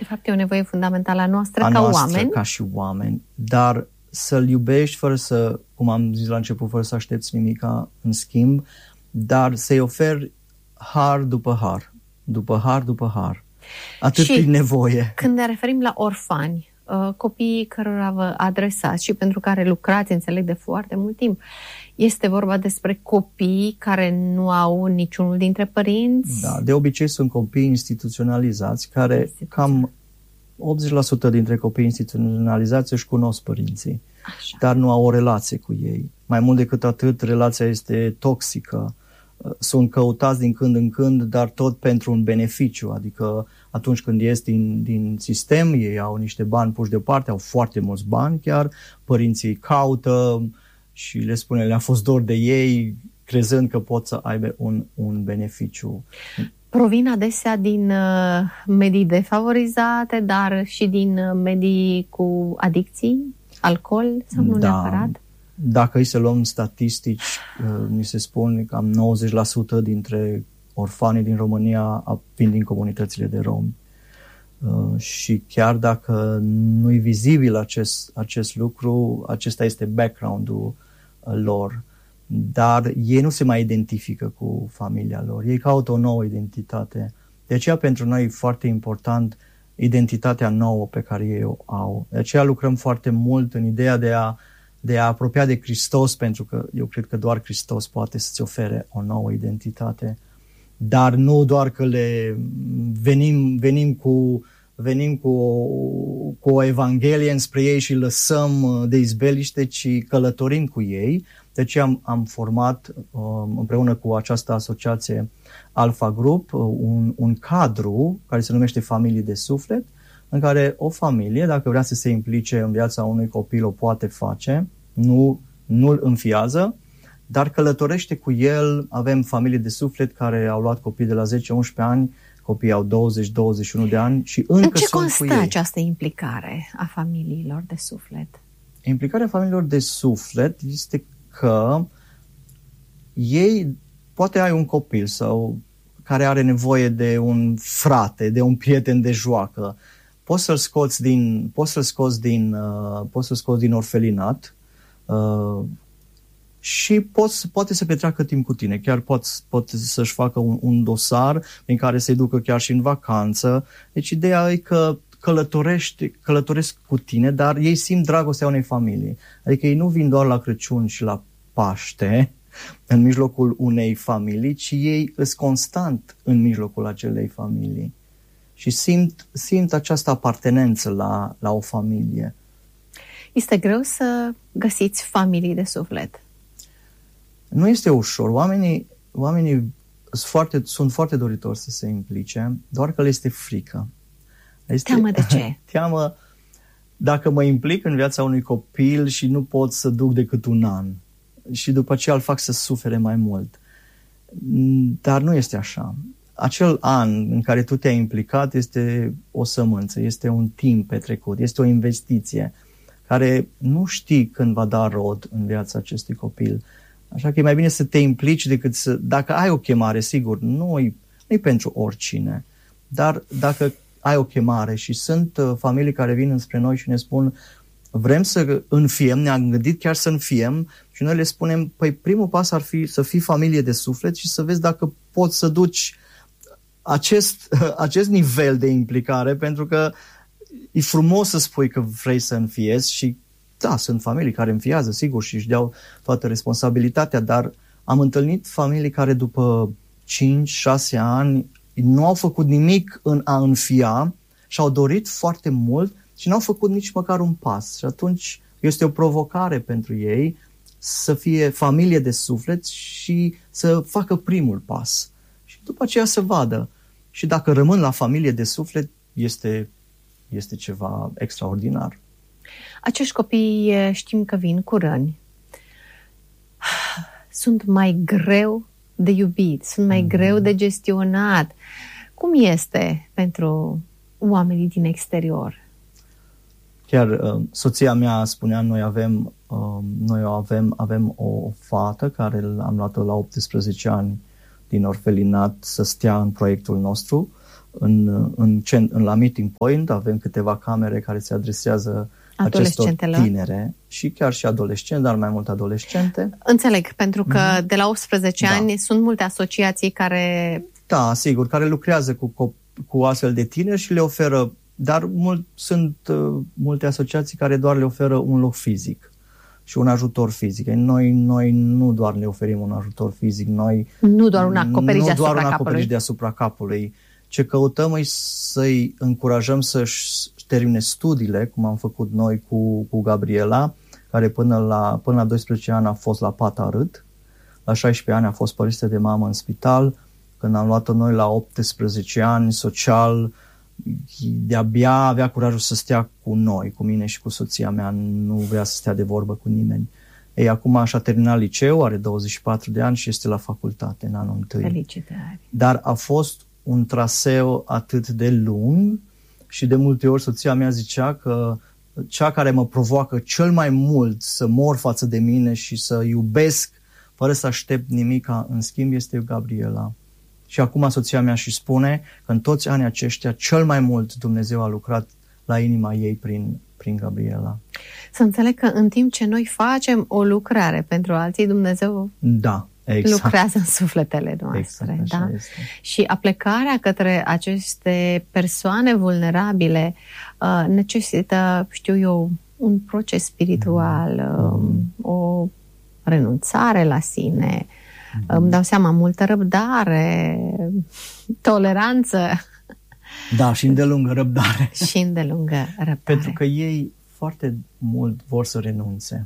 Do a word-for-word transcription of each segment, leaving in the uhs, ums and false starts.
De fapt, e o nevoie fundamentală a noastră a ca noastră, oameni. ca și oameni, dar să-l iubești fără să, cum am zis la început, fără să aștepți nimica în schimb, dar să-i oferi har după har, după har după har. Atât și e nevoie. Când ne referim la orfani, copiii cărora vă adresați și pentru care lucrați, înțeleg, de foarte mult timp, este vorba despre copii care nu au niciunul dintre părinți? Da, de obicei sunt copii instituționalizați, care cam optzeci la sută dintre copiii instituționalizați își cunosc părinții, Așa. dar nu au o relație cu ei. Mai mult decât atât, relația este toxică. Sunt căutați din când în când, dar tot pentru un beneficiu, adică atunci când ies din, din sistem, ei au niște bani puși deoparte, au foarte mulți bani chiar, părinții caută și le spune, le-a fost dor de ei, crezând că pot să aibă un, un beneficiu. Provin adesea din medii defavorizate, dar și din medii cu adicții, alcool sau nu da. neapărat? Dacă îi să luăm statistici, mi se spune că cam nouăzeci la sută dintre orfanii din România vin din comunitățile de romi. Și chiar dacă nu e vizibil acest, acest lucru, acesta este background-ul lor. Dar ei nu se mai identifică cu familia lor. Ei caută o nouă identitate. De aceea pentru noi e foarte important identitatea nouă pe care ei o au. De aceea lucrăm foarte mult în ideea de a de a apropia de Hristos, pentru că eu cred că doar Hristos poate să-ți ofere o nouă identitate. Dar nu doar că le venim, venim cu, venim cu, o, cu o evanghelie înspre ei și lăsăm de izbeliște, ci călătorim cu ei. De aceea am, am format împreună cu această asociație Alpha Group un, un cadru care se numește Familii de Suflet, în care o familie, dacă vrea să se implice în viața unui copil, o poate face, nu, nu-l înfiază, dar călătorește cu el. Avem familii de suflet care au luat copii de la zece unsprezece ani, copiii au douăzeci douăzeci și unu de ani și încă în ce sunt constă cu ei. această implicare a familiilor de suflet? Implicarea familiilor de suflet este că ei, poate ai un copil sau care are nevoie de un frate, de un prieten de joacă, poți să-l scoți din, poți să-l scoți din, uh, poți să-l scoți din orfelinat uh, și poți, poate să petreacă timp cu tine. Chiar poți, poate să-și facă un, un dosar prin care să-i ducă chiar și în vacanță. Deci ideea e că călătorești, călătoresc cu tine, dar ei simt dragostea unei familii. Adică ei nu vin doar la Crăciun și la Paște în mijlocul unei familii, ci ei sunt constant în mijlocul acelei familii. Și simt, simt această apartenență la, la o familie. Este greu să găsiți familii de suflet? Nu este ușor. Oamenii, oamenii sunt, foarte, sunt foarte doritori să se implice, doar că le este frică. Este, teamă de ce? Teamă dacă mă implic în viața unui copil și nu pot să duc decât un an. Și după aceea îl fac să sufere mai mult. Dar nu este așa. Acel an în care tu te-ai implicat este o sămânță, este un timp petrecut, este o investiție care nu știi când va da rod în viața acestui copil. Așa că e mai bine să te implici decât să... Dacă ai o chemare, sigur, nu e pentru oricine, dar dacă ai o chemare și sunt familii care vin înspre noi și ne spun vrem să înfiem, ne-am gândit chiar să înfiem și noi le spunem, păi primul pas ar fi să fii familie de suflet și să vezi dacă poți să duci acest, acest nivel de implicare, pentru că e frumos să spui că vrei să înfiezi și da, sunt familii care înfiază, sigur, și își deau toată responsabilitatea, dar am întâlnit familii care după cinci șase ani nu au făcut nimic în a înfia și au dorit foarte mult și n-au făcut nici măcar un pas. Și atunci este o provocare pentru ei să fie familie de suflet și să facă primul pas. Și după aceea să vadă. Și dacă rămân la familie de suflet, este, este ceva extraordinar. Acești copii știm că vin cu răni. Sunt mai greu de iubit, sunt mai mm. greu de gestionat. Cum este pentru oamenii din exterior? Chiar soția mea spunea, noi avem, noi avem, avem o fată care am luat-o la optsprezece ani din orfelinat să stea în proiectul nostru în, în, în, la Meeting Point avem câteva camere care se adresează acestor tinere și chiar și adolescente, dar mai mult adolescente. Înțeleg, pentru că mm-hmm. de la optsprezece da. ani sunt multe asociații care... Da, sigur, care lucrează cu, cu astfel de tineri și le oferă, dar mult, sunt uh, multe asociații care doar le oferă un loc fizic și un ajutor fizic. Noi, noi nu doar le oferim un ajutor fizic, noi... Nu doar un acoperiș nu deasupra doar un capului. acoperiș deasupra capului. Ce căutăm e să-i încurajăm să-și termine studiile, cum am făcut noi cu, cu Gabriela, care până la, până la doisprezece ani a fost la pat arât, la șaisprezece ani a fost părită de mamă în spital, când am luat-o noi la optsprezece ani, social, de-abia avea curajul să stea cu noi, cu mine și cu soția mea, nu vrea să stea de vorbă cu nimeni. Ei, acum și-a terminat liceu, are douăzeci și patru de ani și este la facultate în anul întâi. Felicitări! Dar a fost un traseu atât de lung și de multe ori soția mea zicea că cea care mă provoacă cel mai mult să mor față de mine și să iubesc fără să aștept nimica în schimb este Gabriela. Și acum soția mea și spune că în toți anii aceștia cel mai mult Dumnezeu a lucrat la inima ei prin, prin Gabriela. Să înțeleg că în timp ce noi facem o lucrare pentru alții, Dumnezeu da, exact. lucrează în sufletele noastre. Exact, da? este. Și aplecarea către aceste persoane vulnerabile uh, necesită, știu eu, un proces spiritual, mm. uh, o renunțare la sine, mm. îmi dau seama, multă răbdare, toleranță. Da, și îndelungă răbdare. Și îndelungă răbdare. Pentru că ei foarte mult vor să renunțe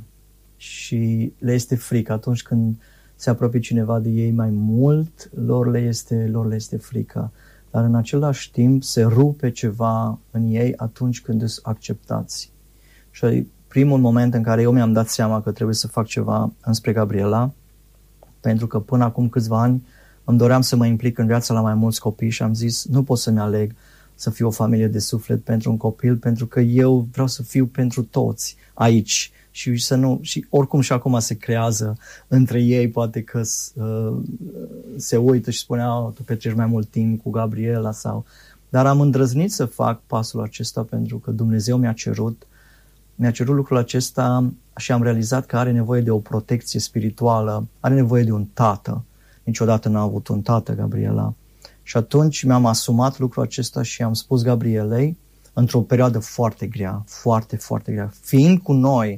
și le este frică atunci când se apropie cineva de ei mai mult, lor le este, lor le este frică. Dar în același timp se rupe ceva în ei atunci când sunt acceptați. Și primul moment în care eu mi-am dat seama că trebuie să fac ceva înspre Gabriela, pentru că până acum câțiva ani îmi doream să mă implic în viața la mai mulți copii și am zis, nu pot să-mi aleg să fiu o familie de suflet pentru un copil, pentru că eu vreau să fiu pentru toți aici. Și, să nu, și oricum și acum se creează între ei, poate că uh, se uită și spunea, tu petreci mai mult timp cu Gabriela sau... Dar am îndrăznit să fac pasul acesta pentru că Dumnezeu mi-a cerut, mi-a cerut lucrul acesta și am realizat că are nevoie de o protecție spirituală, are nevoie de un tată. Niciodată n-a avut un tată, Gabriela. Și atunci mi-am asumat lucrul acesta și am spus Gabrielei, într-o perioadă foarte grea, foarte, foarte grea, fiind cu noi,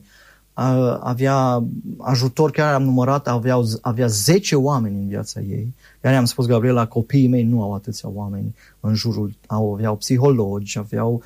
avea ajutor, chiar am numărat, avea, avea zece oameni în viața ei. Iar i-am spus, Gabriela, copiii mei nu au atâția oameni în jurul, au, aveau psihologi, aveau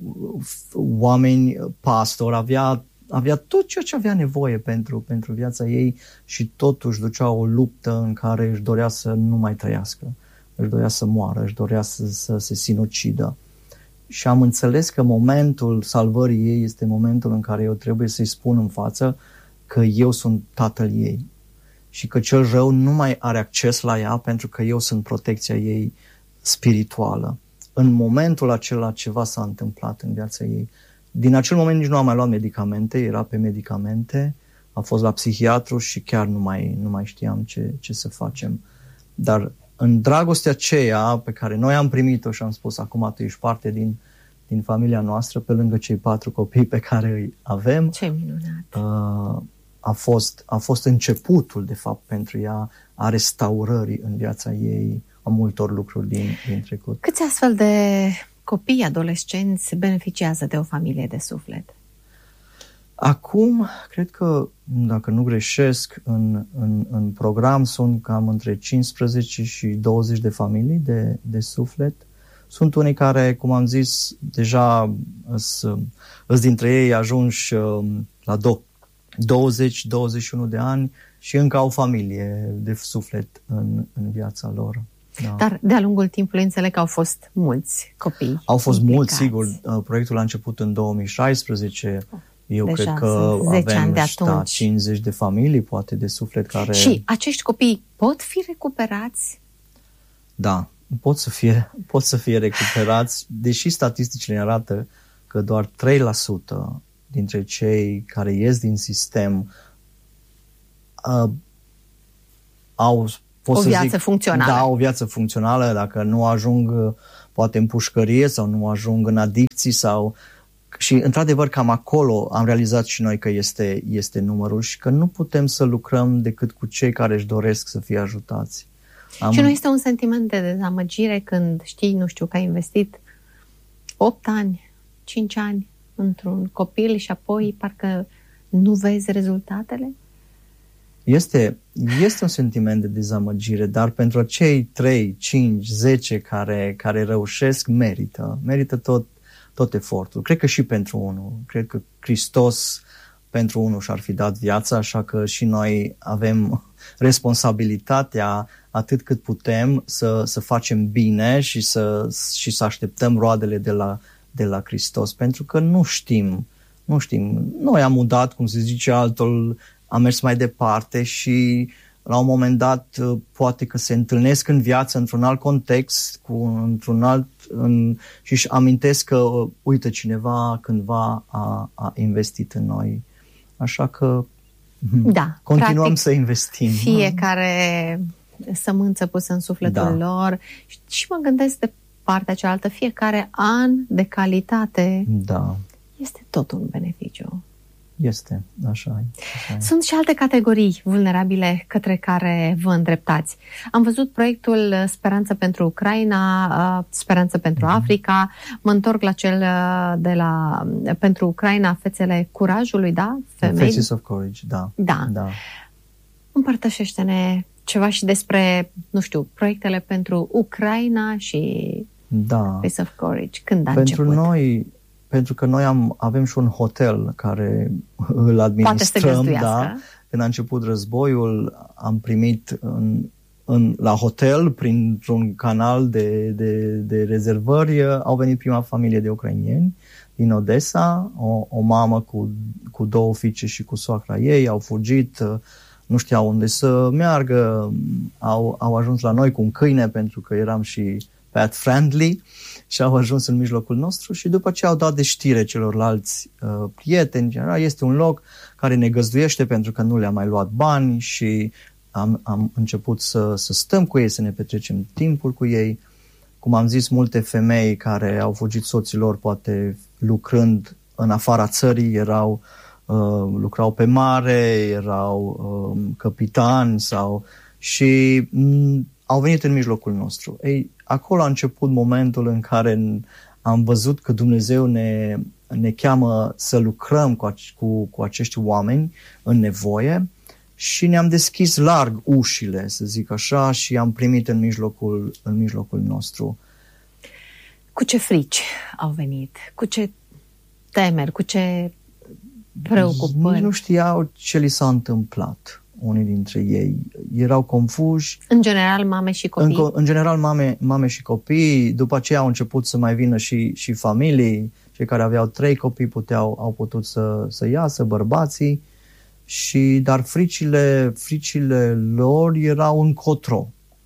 oameni pastori, avea, avea tot ceea ce avea nevoie pentru, pentru viața ei și totuși ducea o luptă în care își dorea să nu mai trăiască, își dorea să moară, își dorea să, să se sinucidă. Și am înțeles că momentul salvării ei este momentul în care eu trebuie să-i spun în față că eu sunt tatăl ei și că cel rău nu mai are acces la ea pentru că eu sunt protecția ei spirituală. În momentul acela ceva s-a întâmplat în viața ei. Din acel moment nici nu a mai luat medicamente, era pe medicamente, a fost la psihiatru și chiar nu mai, nu mai știam ce, ce să facem. Dar în dragostea aceea pe care noi am primit-o și am spus, acum tu ești parte din, din familia noastră, pe lângă cei patru copii pe care îi avem. Ce minunat! Uh, a, fost, a fost începutul, de fapt, pentru ea a restaurării în viața ei a multor lucruri din, din trecut. Câți astfel de copii, adolescenți beneficiază de o familie de suflet? Acum, cred că, dacă nu greșesc, în, în, în program sunt cam între cincisprezece și douăzeci de familii de, de suflet. Sunt unii care, cum am zis, deja îs dintre ei ajunși la douăzeci douăzeci și unu de ani și încă au familie de suflet în, în viața lor. Da. Dar de-a lungul timpului înțeleg că au fost mulți copii Au fost implicați. mulți, sigur. Proiectul a început în două mii șaisprezece. Eu Deja cred că avem de da, cincizeci de familii, poate, de suflet care... Și acești copii pot fi recuperați? Da, pot să fie, pot să fie recuperați, deși statisticile arată că doar trei la sută dintre cei care ies din sistem uh, au... Pot o să viață zic, funcțională. Da, o viață funcțională, dacă nu ajung... poate în pușcărie sau nu ajung în adicții sau... Și într-adevăr cam acolo am realizat și noi că este, este numărul și că nu putem să lucrăm decât cu cei care își doresc să fie ajutați. Am... Și nu este un sentiment de dezamăgire când știi, nu știu, că ai investit opt ani, cinci ani într-un copil și apoi parcă nu vezi rezultatele? Este, este un sentiment de dezamăgire, dar pentru acei trei, cinci, zece care, care reușesc, merită. Merită tot, tot efortul. Cred că și pentru unul. Cred că Hristos pentru unul și-ar fi dat viața, așa că și noi avem responsabilitatea atât cât putem să, să facem bine și să, și să așteptăm roadele de la, de la Hristos, pentru că nu știm, nu știm. Noi am udat, cum se zice, altul am mers mai departe și la un moment dat poate că se întâlnesc în viață într-un alt context, cu, într-un alt, în, și își amintesc că, uite, cineva cândva a, a investit în noi. Așa că da, continuăm practic, să investim. Fiecare sămânță pusă în sufletul da. lor și, și mă gândesc de partea cealaltă, fiecare an de calitate da. este tot un beneficiu. Este, așa e, așa e. Sunt și alte categorii vulnerabile către care vă îndreptați. Am văzut proiectul Speranță pentru Ucraina, Speranță pentru mm-hmm. Africa. Mă întorc la cel de la pentru Ucraina, Fețele Curajului, da? Femei. Faces of Courage, da. Da. da. Împărtășește-ne ceva și despre, nu știu, proiectele pentru Ucraina și da. Face of Courage. Când a pentru început? Noi, pentru că noi am, avem și un hotel care îl administrăm, da. Când a început războiul, am primit în, în, la hotel, printr-un canal de, de, de rezervări, au venit prima familie de ucrainieni din Odessa, o, o mamă cu, cu două fiice și cu soacra ei, au fugit, nu știau unde să meargă, au, au ajuns la noi cu un câine pentru că eram și pet friendly și au ajuns în mijlocul nostru și după ce au dat de știre celorlalți uh, prieteni, este un loc care ne găzduiește pentru că nu le-am mai luat bani și am, am început să, să stăm cu ei, să ne petrecem timpul cu ei. Cum am zis, multe femei care au fugit soților, poate lucrând în afara țării, erau, uh, lucrau pe mare, erau uh, capitani sau și m- au venit în mijlocul nostru. Ei, acolo a început momentul în care am văzut că Dumnezeu ne, ne cheamă să lucrăm cu, cu, cu acești oameni în nevoie și ne-am deschis larg ușile, să zic așa, și am primit în mijlocul, în mijlocul nostru. Cu ce frici au venit? Cu ce temeri? Cu ce preocupări? Nici nu știau ce li s-a întâmplat. Unii dintre ei erau confuși. În general, mame și copii? În, în general, mame, mame și copii. După aceea au început să mai vină și, și familii. Cei care aveau trei copii puteau, au putut să, să iasă, bărbații. Și, dar fricile, fricile lor erau încotro.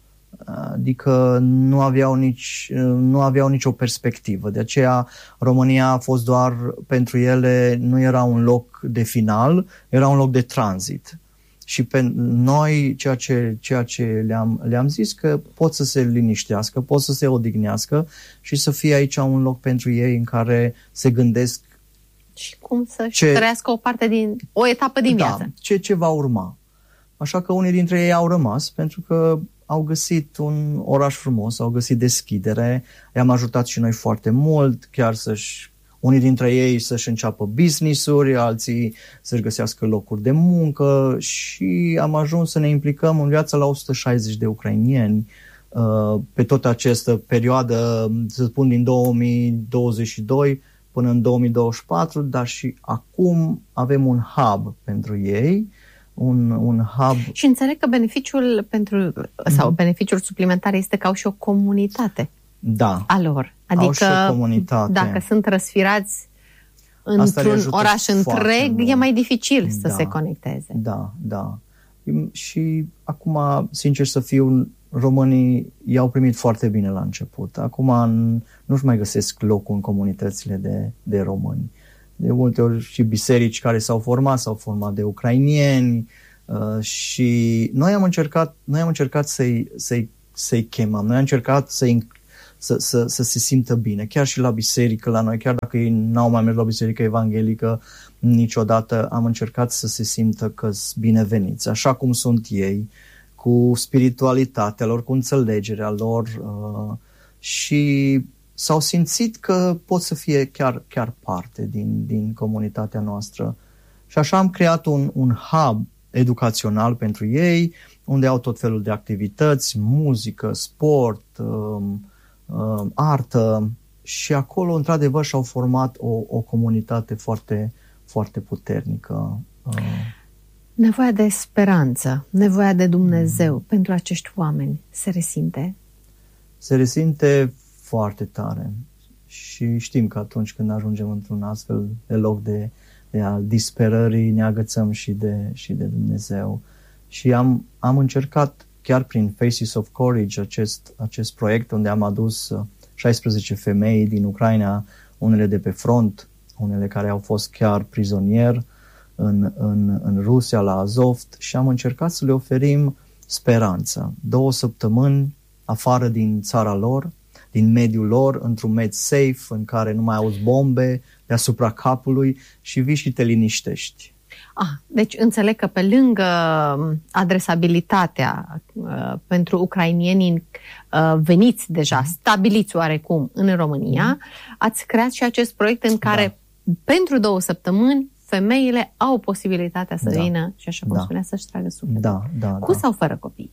Adică nu aveau, nici, nu aveau nicio perspectivă. De aceea România a fost doar pentru ele, nu era un loc de final, era un loc de tranzit. Și pe noi, ceea ce, ceea ce le-am, le-am zis, că pot să se liniștească, pot să se odihnească și să fie aici un loc pentru ei în care se gândesc și cum să-și trăiască o parte din, o etapă din da, viață. Ce, ce va urma. Așa că unii dintre ei au rămas pentru că au găsit un oraș frumos, au găsit deschidere, i-am ajutat și noi foarte mult, chiar să-și unii dintre ei să-și înceapă business-uri, alții să-și găsească locuri de muncă și am ajuns să ne implicăm în viața la o sută șaizeci de ucrainieni pe toată această perioadă, să spun din două mii douăzeci și doi până în două mii douăzeci și patru, dar și acum avem un hub pentru ei, un, un hub. Și înțeleg că beneficiul pentru sau mm-hmm. beneficiul suplimentar este că au și o comunitate. Da. A lor. Adică dacă sunt răsfirați într-un oraș întreg, mult. E mai dificil să da, se conecteze. Da, da. Și acum, sincer să fiu, românii i-au primit foarte bine la început. Acum nu-și mai găsesc locul în comunitățile de, de români. De multe ori și biserici care s-au format, s-au format de ucrainieni uh, și noi am încercat, noi am încercat să-i, să-i, să-i chemăm. Noi am încercat să-i să, să, să se simtă bine. Chiar și la biserică, la noi, chiar dacă ei n-au mai mers la biserică evanghelică niciodată, am încercat să se simtă că-s bineveniți, așa cum sunt ei, cu spiritualitatea lor, cu înțelegerea lor uh, și s-au simțit că pot să fie chiar, chiar parte din, din comunitatea noastră. Și așa am creat un, un hub educațional pentru ei, unde au tot felul de activități, muzică, sport, um, um, artă și acolo, într-adevăr, și-au format o, o comunitate foarte, foarte puternică. Nevoia de speranță, nevoia de Dumnezeu mm. pentru acești oameni se resimte? Se resimte foarte tare și știm că atunci când ajungem într-un astfel de loc de, de al disperării, ne agățăm și de, și de Dumnezeu. Și am, am încercat chiar prin Faces of Courage acest, acest proiect unde am adus șaisprezece femei din Ucraina, unele de pe front, unele care au fost chiar prizonieri în, în, în Rusia, la Azov, și am încercat să le oferim speranță. Două săptămâni afară din țara lor, din mediul lor, într-un mediu safe, în care nu mai auzi bombe deasupra capului și vii și te liniștești. Ah, deci înțeleg că pe lângă adresabilitatea uh, pentru ucrainienii uh, veniți deja, stabiliți oarecum în România, ați creat și acest proiect în care da. pentru două săptămâni femeile au posibilitatea să da. vină și, așa cum da. spunea, să-și tragă sufletul. Da, da, Cu da. sau fără copii?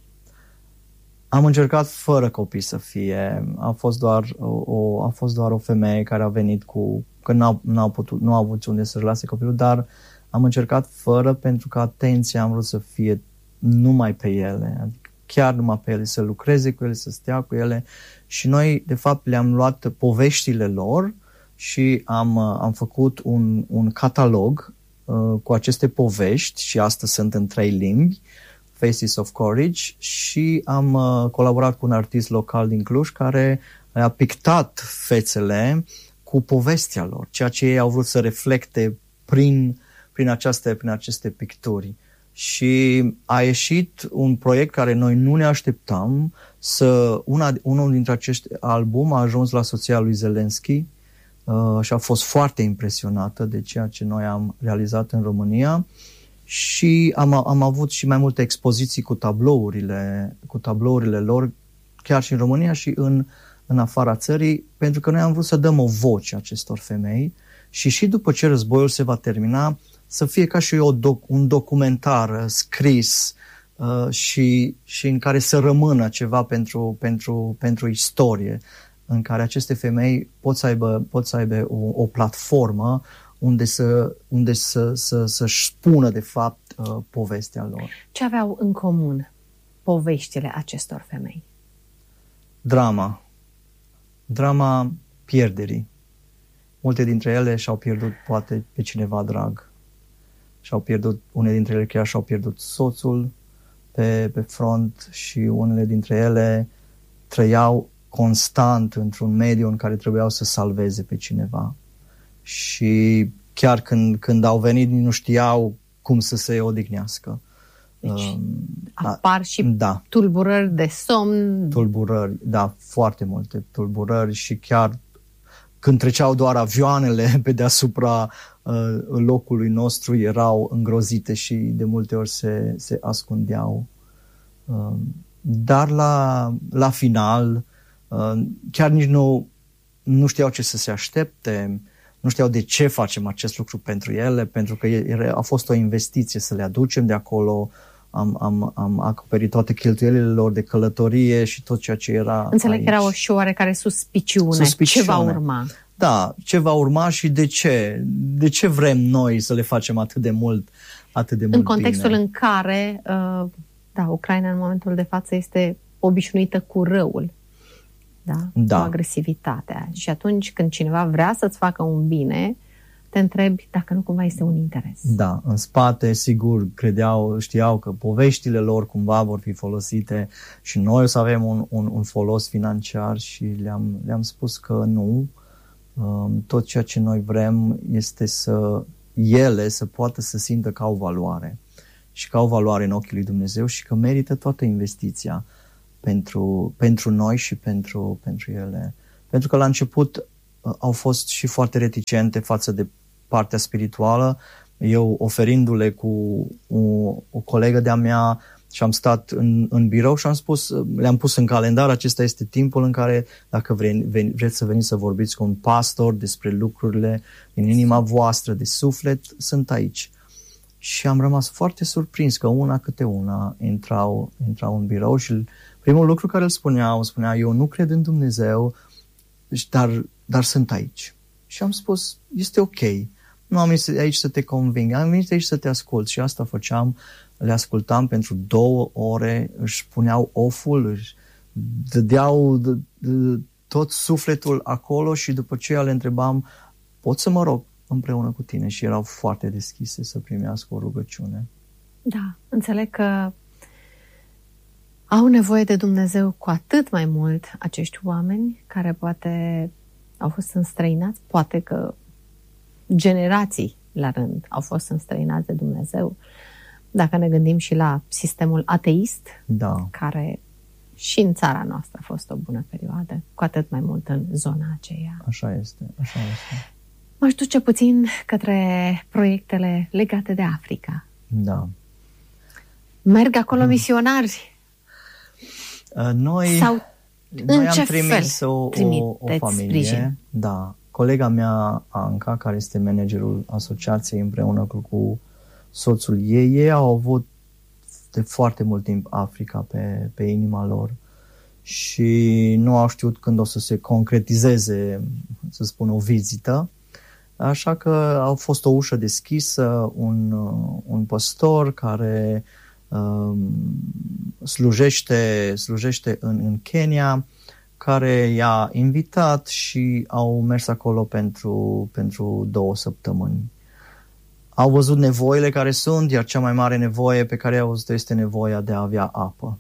Am încercat fără copii să fie. A fost doar o, a fost doar o femeie care a venit cu... că n-au, n-au putut, nu au avut unde să-și lase copilul, dar am încercat fără pentru că atenția am vrut să fie numai pe ele. Adică chiar numai pe ele, să lucreze cu ele, să stea cu ele. Și noi, de fapt, le-am luat poveștile lor și am, am făcut un, un catalog uh, cu aceste povești și astăzi sunt în trei limbi, Faces of Courage, și am uh, colaborat cu un artist local din Cluj care a pictat fețele cu povestea lor, ceea ce ei au vrut să reflecte prin, prin, această, prin aceste picturi. Și a ieșit un proiect care noi nu ne așteptam să... Una, unul dintre acești album a ajuns la soția lui Zelensky uh, și a fost foarte impresionată de ceea ce noi am realizat în România. Și am, am avut și mai multe expoziții cu tablourile, cu tablourile lor, chiar și în România și în, în afara țării, pentru că noi am vrut să dăm o voce acestor femei și și după ce războiul se va termina, să fie ca și o doc, un documentar scris uh, și, și în care să rămână ceva pentru, pentru, pentru istorie, în care aceste femei pot să aibă, pot să aibă o, o platformă unde să, unde să, să, să-și spună, de fapt, uh, povestea lor. Ce aveau în comun poveștile acestor femei? Drama. Drama pierderii. Multe dintre ele și-au pierdut, poate, pe cineva drag. Și-au pierdut, unele dintre ele chiar și-au pierdut soțul pe, pe front și unele dintre ele trăiau constant într-un mediu în care trebuiau să salveze pe cineva. Și chiar când, când au venit, nu știau cum să se odihnească. Deci um, apar și da. tulburări de somn. Tulburări, da, foarte multe tulburări și chiar când treceau doar avioanele pe deasupra uh, locului nostru, erau îngrozite și de multe ori se, se ascundeau. Uh, dar la, la final, uh, chiar nici nu, nu știau ce să se aștepte. Nu știau de ce facem acest lucru pentru ele, pentru că a fost o investiție să le aducem de acolo, am, am, am acoperit toate cheltuielile lor de călătorie și tot ceea ce era Înțeleg aici. că era o și oarecare suspiciune. suspiciune. Ce va urma? Da, ce va urma și de ce? De ce vrem noi să le facem atât de mult, atât de mult În contextul bine? în care, uh, da, Ucraina în momentul de față este obișnuită cu răul. Da? Da. Cu agresivitatea. Și atunci când cineva vrea să-ți facă un bine, te întrebi dacă nu cumva este un interes. Da, în spate, sigur, credeau, știau că poveștile lor cumva vor fi folosite și noi o să avem un, un, un folos financiar și le-am, le-am spus că nu. Tot ceea ce noi vrem este să ele să poată să simtă că au valoare și că au valoare în ochii lui Dumnezeu și că merită toată investiția. pentru, pentru noi și pentru, pentru ele. Pentru că la început uh, au fost și foarte reticente față de partea spirituală. Eu, oferindu-le cu o, o colegă de-a mea, și am stat în, în birou și am spus, le-am pus în calendar, acesta este timpul în care, dacă vre, vre, vreți să veniți să vorbiți cu un pastor despre lucrurile din inima voastră, de suflet, sunt aici. Și am rămas foarte surprins că una câte una intrau, intrau în birou și primul lucru care îl spuneau, îmi spunea, eu nu cred în Dumnezeu, dar, dar sunt aici. Și am spus, este ok, nu am venit aici să te conving, am venit aici să te ascult. Și asta făceam, le ascultam pentru două ore, își puneau oful, își dădeau de, de, tot sufletul acolo și după aceea le întrebam, pot să mă rog împreună cu tine? Și erau foarte deschise să primească o rugăciune. Da, înțeleg că au nevoie de Dumnezeu cu atât mai mult acești oameni care poate au fost înstrăinați, poate că generații la rând au fost înstrăinați de Dumnezeu. Dacă ne gândim și la sistemul ateist, da, care și în țara noastră a fost o bună perioadă, cu atât mai mult în zona aceea. Așa este, așa este. M-aș duce puțin către proiectele legate de Africa. Da. Merg acolo misionari? Noi, Sau noi în ce am trimis fel o, o, o familie. Sprijin? Da. Colega mea, Anca, care este managerul asociației împreună cu, cu soțul ei, ei au avut de foarte mult timp Africa pe, pe inima lor și nu au știut când o să se concretizeze, să spun, o vizită. Așa că a fost o ușă deschisă, un, un păstor care um, slujește, slujește în, în Kenya, care i-a invitat și au mers acolo pentru, pentru două săptămâni. Au văzut nevoile care sunt, iar cea mai mare nevoie pe care au văzut este nevoia de a avea apă.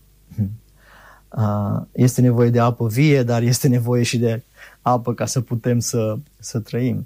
Este nevoie de apă vie, dar este nevoie și de apă ca să putem să, să trăim.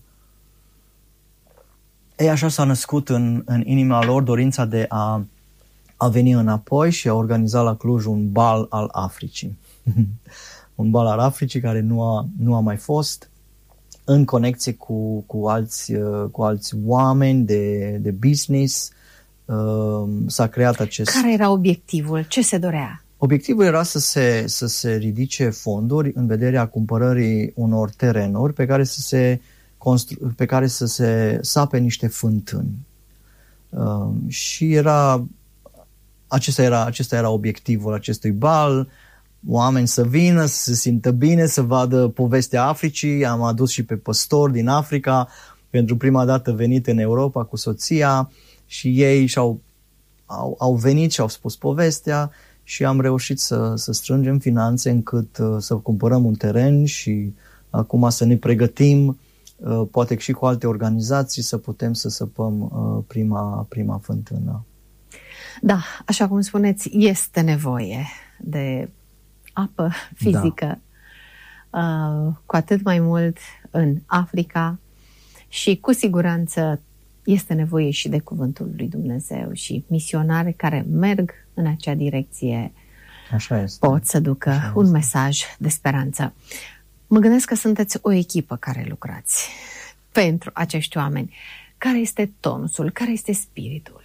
Ei, așa s-a născut în, în inima lor dorința de a, a veni înapoi și a organiza la Cluj un bal al Africii. Un bal al Africii care nu a, nu a mai fost, în conexie cu, cu, alți, cu alți oameni de, de business. S-a creat acest... Care era obiectivul? Ce se dorea? Obiectivul era să se, să se ridice fonduri în vederea cumpărării unor terenuri pe care să se, constru- pe care să se sape niște fântâni. Și era acesta, era, acesta era obiectivul acestui bal. Oameni să vină, să se simtă bine, să vadă povestea Africii. Am adus și pe păstori din Africa, pentru prima dată venit în Europa cu soția, și ei și-au, au, au venit și au spus povestea și am reușit să, să strângem finanțe încât uh, să cumpărăm un teren și acum să ne pregătim, uh, poate și cu alte organizații, să putem să săpăm uh, prima, prima fântână. Da, așa cum spuneți, este nevoie de apă fizică, da. uh, cu atât mai mult în Africa, și cu siguranță este nevoie și de cuvântul lui Dumnezeu și misionari care merg în acea direcție. Așa este. Pot să ducă Așa un este. mesaj de speranță. Mă gândesc că sunteți o echipă care lucrați pentru acești oameni. Care este tonusul? Care este spiritul?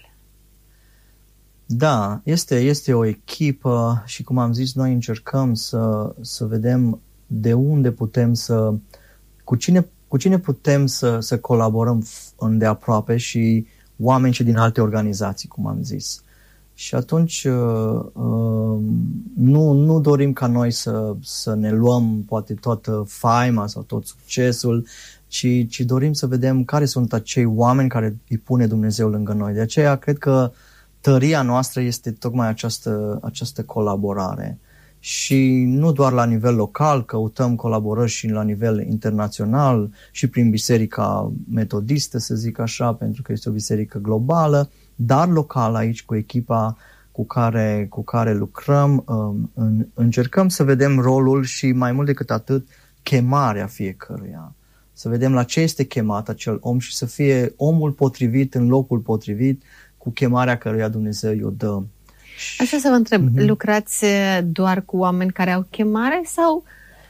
Da, este, este o echipă și, cum am zis, noi încercăm să, să vedem de unde putem să, cu cine, cu cine putem să, să colaborăm îndeaproape și oameni și din alte organizații, cum am zis. Și atunci nu, nu dorim ca noi să, să ne luăm poate toată faima sau tot succesul, ci, ci dorim să vedem care sunt acei oameni care îi pune Dumnezeu lângă noi. De aceea cred că tăria noastră este tocmai această, această colaborare. Și nu doar la nivel local, căutăm colaborări și la nivel internațional și prin biserica metodistă, să zic așa, pentru că este o biserică globală, dar local aici cu echipa cu care, cu care lucrăm, în, încercăm să vedem rolul și, mai mult decât atât, chemarea fiecăruia. Să vedem la ce este chemat acel om și să fie omul potrivit în locul potrivit, cu chemarea căruia Dumnezeu i-o dă. Așa să vă întreb, Mm-hmm. lucrați doar cu oameni care au chemare sau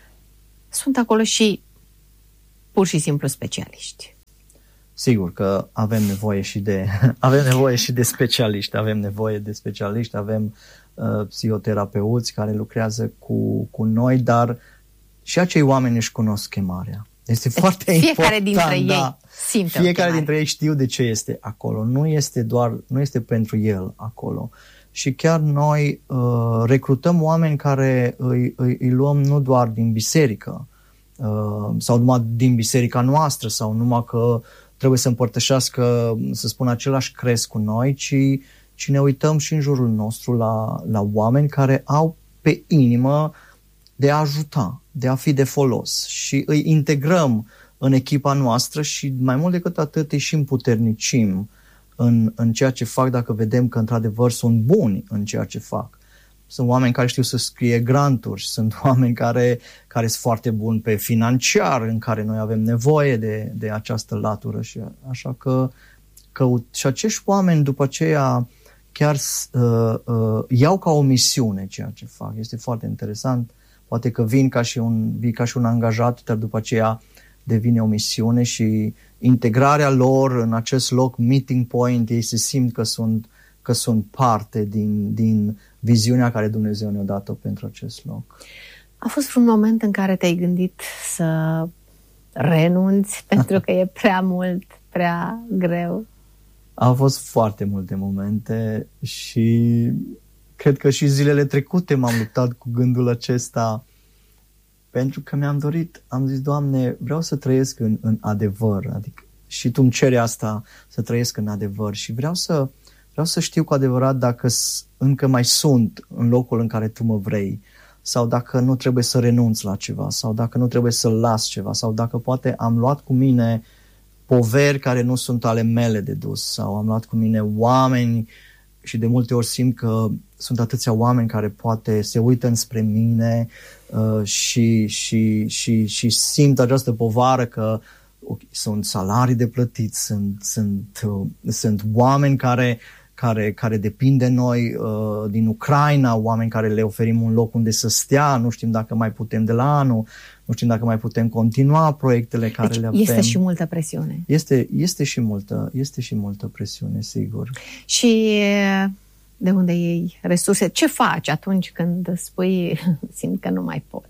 sunt acolo și pur și simplu specialiști? Sigur că avem nevoie și de avem nevoie și de specialiști, avem nevoie de specialiști, avem uh, psihoterapeuți care lucrează cu, cu noi, dar și acei oameni își cunosc chemarea. Este deci foarte fiecare important. Dintre ei da, simte fiecare dintre ei știu de ce este acolo. Nu este doar, nu este pentru el acolo. Și chiar noi uh, recrutăm oameni care îi, îi, îi luăm nu doar din biserică uh, sau numai din biserica noastră sau numai că trebuie să împărtășească, să spun, același crez cu noi, ci, ci ne uităm și în jurul nostru la, la oameni care au pe inimă de a ajuta, de a fi de folos și îi integrăm în echipa noastră și mai mult decât atât îi și împuternicim în, în ceea ce fac dacă vedem că într-adevăr sunt buni în ceea ce fac. Sunt oameni care știu să scrie granturi, sunt oameni care, care sunt foarte buni pe financiar, în care noi avem nevoie de, de această latură. Și așa că, că și acești oameni după aceea chiar uh, uh, iau ca o misiune ceea ce fac. Este foarte interesant. Poate că vin ca și un, vin ca și un angajat, dar după aceea devine o misiune și integrarea lor în acest loc, meeting point, ei se simt că sunt, că sunt parte din, din viziunea care Dumnezeu ne-a dat-o pentru acest loc. A fost un moment în care te-ai gândit să renunți pentru că e prea mult, prea greu? Au fost foarte multe momente și cred că și zilele trecute m-am luptat cu gândul acesta pentru că mi-am dorit, am zis, Doamne, vreau să trăiesc în, în adevăr, adică și Tu îmi ceri asta, să trăiesc în adevăr și vreau să, vreau să știu cu adevărat dacă încă mai sunt în locul în care Tu mă vrei sau dacă nu trebuie să renunț la ceva sau dacă nu trebuie să las ceva sau dacă poate am luat cu mine poveri care nu sunt ale mele de dus sau am luat cu mine oameni și de multe ori simt că sunt atâția oameni care poate se uită înspre mine uh, și, și, și, și simt această povară că okay, sunt salarii de plătit, sunt, sunt, uh, sunt oameni care, care, care depind de noi uh, din Ucraina, oameni care le oferim un loc unde să stea, nu știm dacă mai putem de la anul, nu știm dacă mai putem continua proiectele care deci le avem. Este și multă presiune. Este, este, și multă, este și multă presiune, sigur. Și de unde iei resurse? Ce faci atunci când spui, simt că nu mai pot?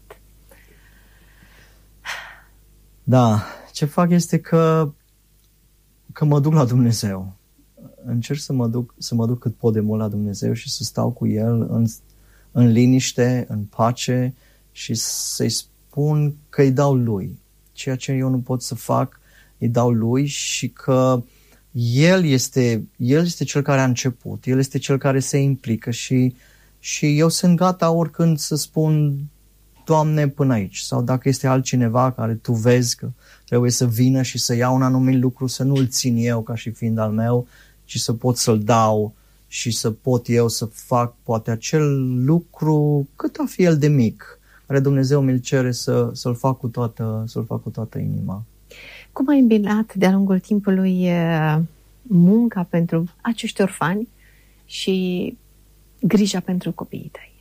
Da, ce fac este că, că mă duc la Dumnezeu. Încerc să mă duc, să mă duc cât pot de mult la Dumnezeu și să stau cu El în, în liniște, în pace și să-i spun că îi dau Lui. Ceea ce eu nu pot să fac, îi dau Lui și că El este, El este Cel care a început, El este Cel care se implică și, și eu sunt gata oricând să spun, Doamne, până aici. Sau dacă este altcineva care Tu vezi că trebuie să vină și să ia un anumit lucru, să nu-l țin eu ca și fiind al meu, ci să pot să-l dau și să pot eu să fac poate acel lucru cât a fi el de mic, care Dumnezeu mi-l cere să, să-l fac cu toată, să-l fac cu toată inima. Cum ai îmbinat de-a lungul timpului munca pentru acești orfani și grija pentru copiii tăi?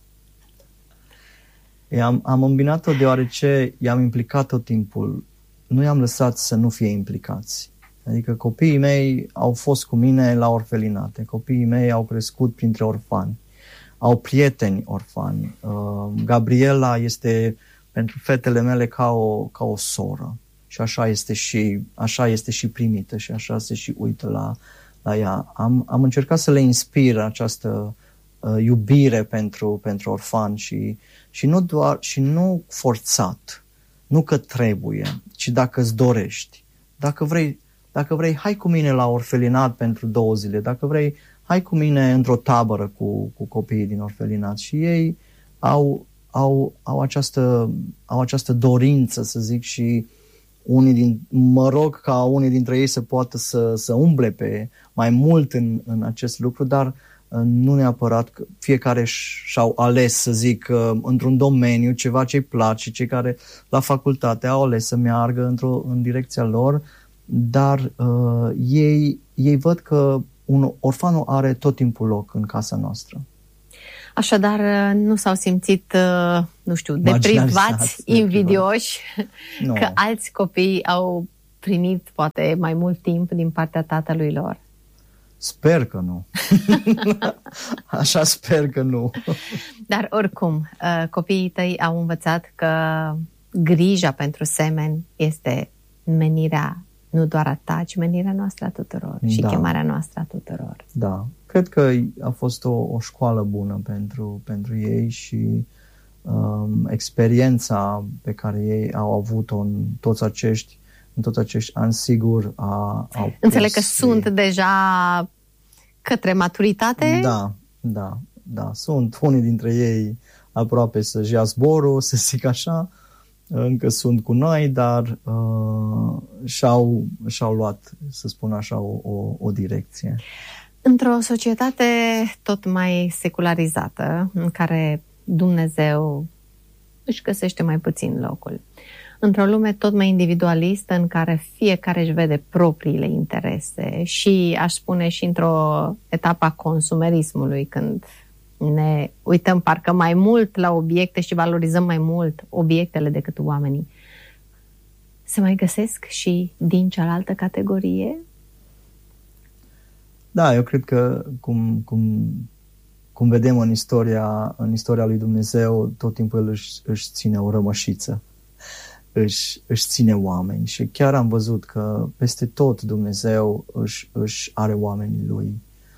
Am, am îmbinat-o deoarece i-am implicat tot timpul. Nu i-am lăsat să nu fie implicați. Adică copiii mei au fost cu mine la orfelinate. Copiii mei au crescut printre orfani. Au prieteni orfani. Uh, Gabriela este pentru fetele mele ca o, ca o soră. Și așa este și, așa este și primită și așa se și uită la, la ea. Am, am încercat să le inspir această uh, iubire pentru, pentru orfani și, și, nu doar, și nu forțat, nu că trebuie, ci dacă îți dorești. Dacă vrei, dacă vrei, hai cu mine la orfelinat pentru două zile. Dacă vrei, hai cu mine într-o tabără cu, cu copiii din orfelinat. Și ei au, au, au, această, au această dorință, să zic, și unii din, mă rog ca unii dintre ei să poată să, să umble pe mai mult în, în acest lucru, dar nu neapărat că fiecare și-au ales, să zic, într-un domeniu ceva ce-i place, cei care la facultate au ales să meargă într-o, în direcția lor, dar uh, ei, ei văd că un orfanul are tot timpul loc în casa noastră. Așadar, nu s-au simțit, nu știu, deprivați, invidioși, no. că alți copii au primit poate mai mult timp din partea tatălui lor? Sper că nu. Așa sper că nu. Dar oricum, copiii tăi au învățat că grija pentru semeni este menirea nu doar a ta, ci menirea noastră a tuturor și da. chemarea noastră a tuturor. Da. Cred că a fost o, o școală bună pentru, pentru ei și um, experiența pe care ei au avut-o în toți acești, în toți acești ani, sigur, a, au Înțeleg că sunt deja către maturitate? Da, da, da. Sunt unii dintre ei aproape să-și ia zborul, să zic așa, încă sunt cu noi, dar uh, și-au, și-au luat, să spun așa, o, o, o direcție. Într-o societate tot mai secularizată, în care Dumnezeu își găsește mai puțin locul, într-o lume tot mai individualistă, în care fiecare își vede propriile interese și, aș spune, și într-o etapă a consumerismului, când ne uităm parcă mai mult la obiecte și valorizăm mai mult obiectele decât oamenii, se mai găsesc și din cealaltă categorie? Da, eu cred că cum, cum, cum vedem în istoria, în istoria lui Dumnezeu, tot timpul El își, își ține o rămășiță, își, își ține oameni și chiar am văzut că peste tot Dumnezeu își, își are oamenii Lui.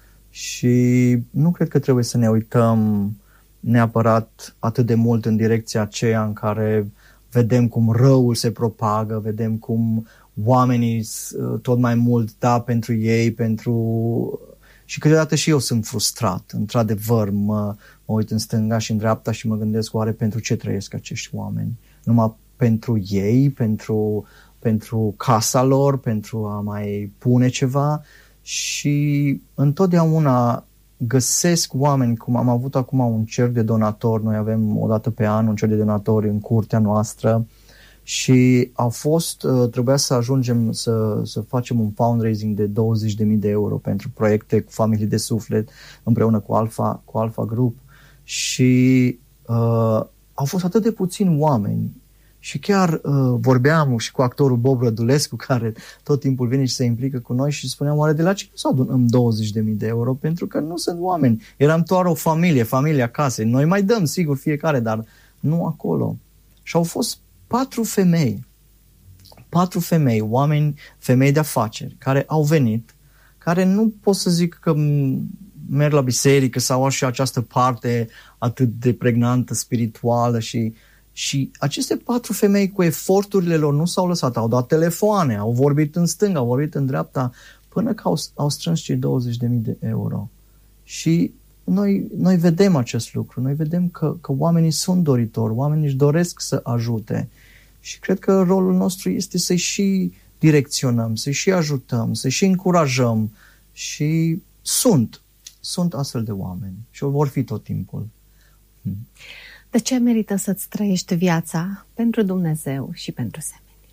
Și nu cred că trebuie să ne uităm neapărat atât de mult în direcția aceea în care vedem cum răul se propagă, vedem cum oamenii tot mai mult da pentru ei, pentru... și câteodată și eu sunt frustrat. Într-adevăr, mă, mă uit în stânga și în dreapta și mă gândesc, oare pentru ce trăiesc acești oameni? Numai pentru ei, pentru, pentru casa lor, pentru a mai pune ceva? Și întotdeauna găsesc oameni, cum am avut acum un cerc de donatori, noi avem o dată pe an un cerc de donatori în curtea noastră și au fost, trebuia să ajungem să, să facem un fundraising de douăzeci de mii de euro pentru proiecte cu familii de suflet împreună cu Alpha, cu Alpha Group și uh, au fost atât de puțini oameni. Și chiar uh, vorbeam și cu actorul Bob Rădulescu, care tot timpul vine și se implică cu noi și spuneam, oare de la ce nu să adunăm douăzeci de mii de euro? Pentru că nu sunt oameni. Eram doar o familie, familia casei. Noi mai dăm, sigur, fiecare, dar nu acolo. Și au fost patru femei, patru femei, oameni, femei de afaceri, care au venit, care nu pot să zic că merg la biserică sau au și această parte atât de pregnantă, spirituală și Și aceste patru femei cu eforturile lor nu s-au lăsat, au dat telefoane, au vorbit în stânga, au vorbit în dreapta, până că au, au strâns cei douăzeci de mii de euro. Și noi, noi vedem acest lucru, noi vedem că, că oamenii sunt doritori, oamenii își doresc să ajute. Și cred că rolul nostru este să-i și direcționăm, să-i și ajutăm, să-i și încurajăm. Și sunt, sunt astfel de oameni și vor fi tot timpul. Hmm. De ce merită să-ți trăiești viața pentru Dumnezeu și pentru semeni?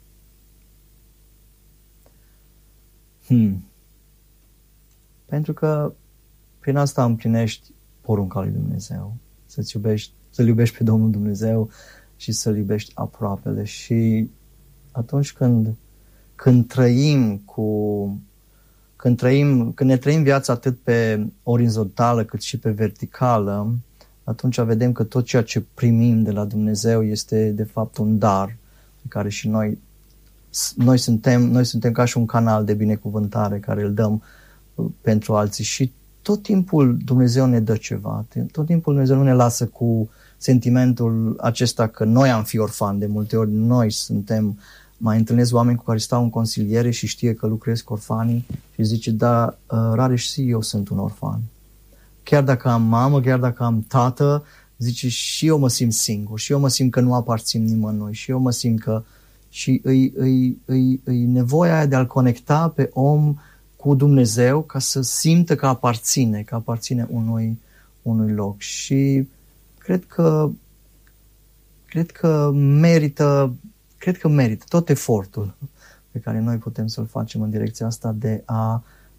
Hmm. Pentru că prin asta împlinești porunca lui Dumnezeu. Să-ți iubești, să-L iubești pe Domnul Dumnezeu și să-L iubești aproapele. Și atunci când, când trăim cu... Când, trăim, când ne trăim viața atât pe orizontală cât și pe verticală, atunci vedem că tot ceea ce primim de la Dumnezeu este de fapt un dar în care și noi, noi, suntem, noi suntem ca și un canal de binecuvântare care îl dăm pentru alții și tot timpul Dumnezeu ne dă ceva, tot timpul Dumnezeu nu ne lasă cu sentimentul acesta că noi am fi orfani, de multe ori noi suntem, mai întâlnesc oameni cu care stau în consiliere și știe că lucrez cu orfanii și zice, da, Rareș, și eu sunt un orfan. Chiar dacă am mamă, chiar dacă am tată, zice, și eu mă simt singur, și eu mă simt că nu aparțin nimănui, și eu mă simt că... Și îi, îi, îi, îi nevoia aia de a-l conecta pe om cu Dumnezeu ca să simtă că aparține, că aparține unui, unui loc. Și cred că, cred că merită, cred că merită tot efortul pe care noi putem să-l facem în direcția asta de a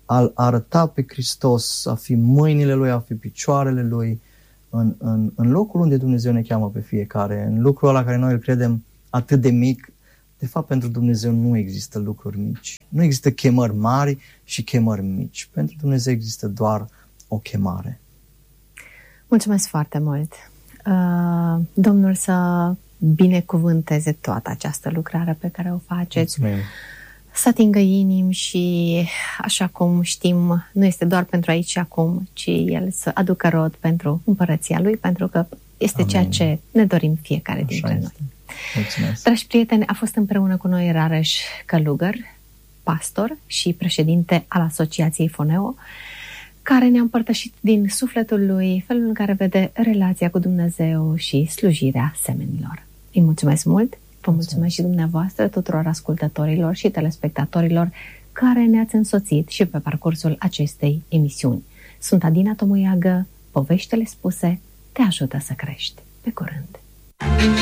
a arăta pe Hristos, a fi mâinile Lui, a fi picioarele Lui în, în, în locul unde Dumnezeu ne cheamă pe fiecare, în lucrul ăla care noi îl credem atât de mic. De fapt, pentru Dumnezeu nu există lucruri mici. Nu există chemări mari și chemări mici. Pentru Dumnezeu există doar o chemare. Mulțumesc foarte mult! Uh, Domnul să binecuvânteze toată această lucrare pe care o faceți. Mulțumim. Să atingă inimi și, așa cum știm, nu este doar pentru aici și acum, ci El să aducă rod pentru împărăția Lui, pentru că este Amin. Ceea ce ne dorim fiecare așa dintre este. Noi. Mulțumesc. Dragi prieteni, a fost împreună cu noi Rareș Călugăr, pastor și președinte al Asociației Foneo, care ne-a împărtășit din sufletul lui felul în care vede relația cu Dumnezeu și slujirea semenilor. Îi mulțumesc mult, vă mulțumesc și dumneavoastră, tuturor ascultătorilor și telespectatorilor care ne-ați însoțit și pe parcursul acestei emisiuni. Sunt Adina Tomoiagă, poveștile spuse te ajută să crești. Pe curând!